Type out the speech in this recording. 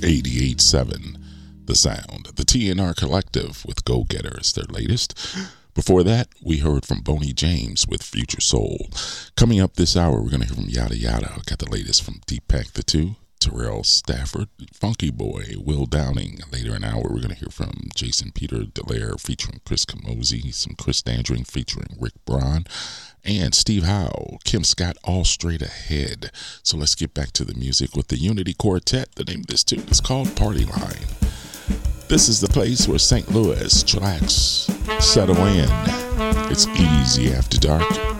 88.7 The Sound. The TNR Collective with Go Getters, their latest. Before that, we heard from Boney James with Future Soul. Coming up this hour, we're going to hear from Yada Yada. Got the latest from Deepak the Two, Terrell Stafford, Funky Boy, Will Downing. Later in the hour, we're going to hear from Jason Peter Dallaire featuring Chris Camozzi, some Chris Dandring featuring Rick Braun, and Steve Howe, Kim Scott, all straight ahead. So let's get back to the music with the Unity Quartet. The name of this tune is called Party Line. This is the place where St. Louis tracks settle in. It's easy after dark.